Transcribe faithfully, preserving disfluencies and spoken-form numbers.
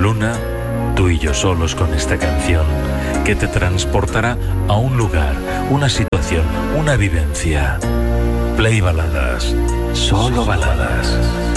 Luna, tú y yo solos con esta canción que te transportará a un lugar, una situación, una vivencia. Play Baladas, solo baladas.